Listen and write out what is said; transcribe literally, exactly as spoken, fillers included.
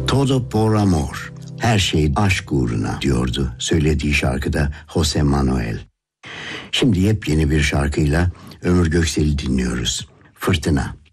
Todo por amor. Her şey aşk uğruna diyordu söylediği şarkıda Jose Manuel. Şimdi yepyeni bir şarkıyla Ömür Göksel'i dinliyoruz. Fırtına.